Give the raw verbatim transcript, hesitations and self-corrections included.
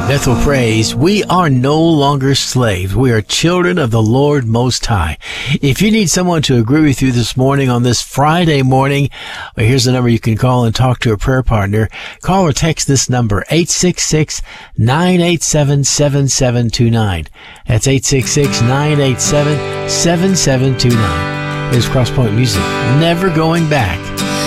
Bethel prays, we are no longer slaves. We are children of the Lord Most High. If you need someone to agree with you this morning on this Friday morning, well, here's the number you can call and talk to a prayer partner. Call or text this number, eight six six, nine eight seven, seven seven two nine. That's eight six six, nine eight seven, seven seven two nine. Here's Crosspoint Music, Never Going Back.